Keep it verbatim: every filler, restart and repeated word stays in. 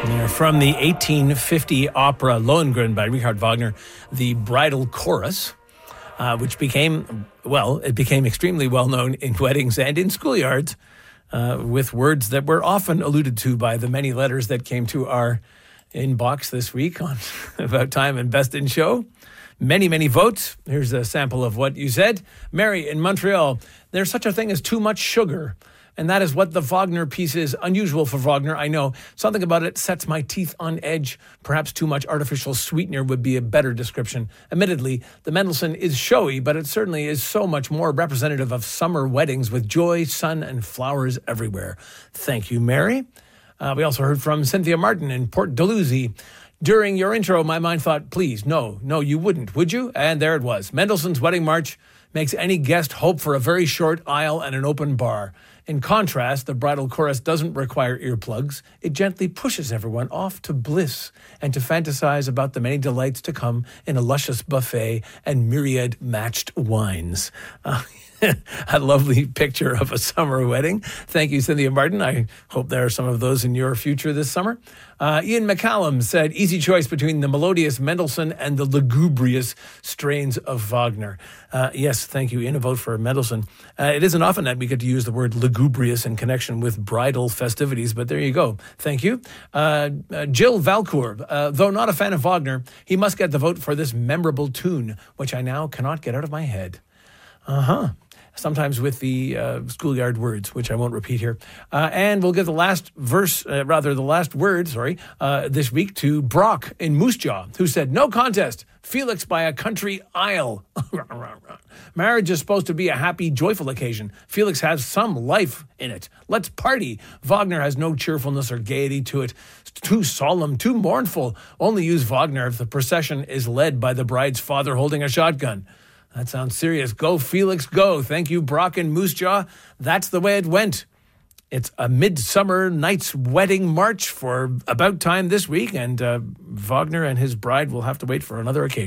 They're from the eighteen fifty opera Lohengrin by Richard Wagner, the bridal chorus, uh, which became, well, it became extremely well known in weddings and in schoolyards, uh, with words that were often alluded to by the many letters that came to our inbox this week on About Time and Best in Show. Many, many votes. Here's a sample of what you said. Mary in Montreal, there's such a thing as too much sugar. And that is what the Wagner piece is. Unusual for Wagner, I know. Something about it sets my teeth on edge. Perhaps too much artificial sweetener would be a better description. Admittedly, the Mendelssohn is showy, but it certainly is so much more representative of summer weddings with joy, sun, and flowers everywhere. Thank you, Mary. Uh, we also heard from Cynthia Martin in Port Dalhousie. During your intro, my mind thought, please, no, no, you wouldn't, would you? And there it was. Mendelssohn's Wedding March makes any guest hope for a very short aisle and an open bar. In contrast, the bridal chorus doesn't require earplugs. It gently pushes everyone off to bliss and to fantasize about the many delights to come in a luscious buffet and myriad matched wines. Uh, a lovely picture of a summer wedding. Thank you, Cynthia Martin. I hope there are some of those in your future this summer. Uh, Ian McCallum said, easy choice between the melodious Mendelssohn and the lugubrious strains of Wagner. Uh, yes, thank you, Ian. A vote for Mendelssohn. Uh, it isn't often that we get to use the word lugubrious in connection with bridal festivities, but there you go. Thank you. Uh, uh, Jill Valcourt, uh, though not a fan of Wagner, he must get the vote for this memorable tune, which I now cannot get out of my head. Uh-huh. Sometimes with the uh, schoolyard words, which I won't repeat here. Uh, and we'll give the last verse, uh, rather the last word, sorry, uh, this week to Brock in Moose Jaw, who said, no contest, Felix by a country aisle. Marriage is supposed to be a happy, joyful occasion. Felix has some life in it. Let's party. Wagner has no cheerfulness or gaiety to it. It's too solemn, too mournful. Only use Wagner if the procession is led by the bride's father holding a shotgun. That sounds serious. Go, Felix, go. Thank you, Brock and Moose Jaw. That's the way it went. It's a Midsummer Night's Wedding March for About Time this week, and uh, Wagner and his bride will have to wait for another occasion.